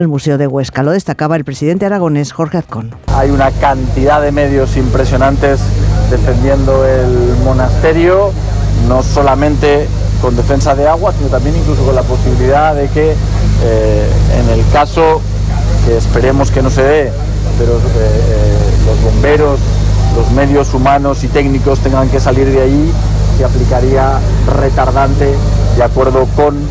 El Museo de Huesca. Lo destacaba el presidente aragonés Jorge Azcón. Hay una cantidad de medios impresionantes defendiendo el monasterio, no solamente con defensa de agua, sino también incluso con la posibilidad de que en el caso, que esperemos que no se dé, pero los bomberos, los medios humanos y técnicos tengan que salir de allí, se aplicaría retardante de acuerdo con